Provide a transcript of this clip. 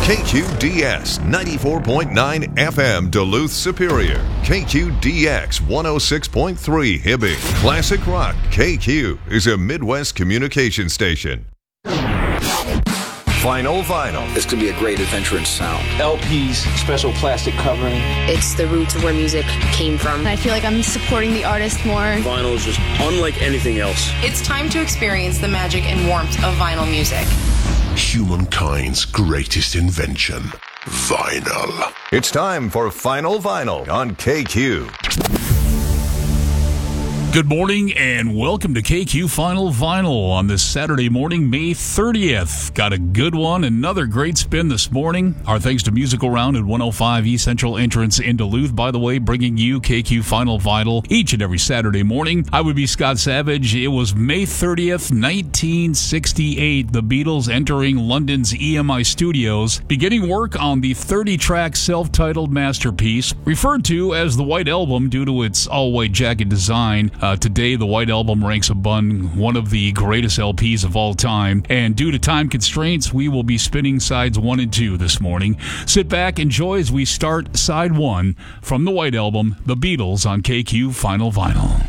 KQDS 94.9 FM Duluth Superior. KQDX 106.3 Hibbing. Classic Rock KQ is a Midwest communication station. Final Vinyl. It's going to be a great adventure in sound. LPs, special plastic covering. It's the roots of where music came from. I feel like I'm supporting the artist more. Vinyl is just unlike anything else. It's time to experience the magic and warmth of vinyl music. Humankind's greatest invention, vinyl. It's time for Final Vinyl on KQ. Good morning and welcome to KQ Final Vinyl on this Saturday morning, May 30th. Got a good one, another great spin this morning. Our thanks to Musical Round at 105 East Central Entrance in Duluth. By the way, bringing you KQ Final Vinyl each and every Saturday morning. I would be Scott Savage. It was May 30th, 1968. The Beatles entering London's EMI Studios, beginning work on the 30-track self-titled masterpiece, referred to as the White Album due to its all-white jacket design. Today, the White Album ranks among one of the greatest LPs of all time, and due to time constraints, we will be spinning sides 1 and 2 this morning. Sit back, enjoy as we start side 1 from the White Album, The Beatles on KQ Final Vinyl.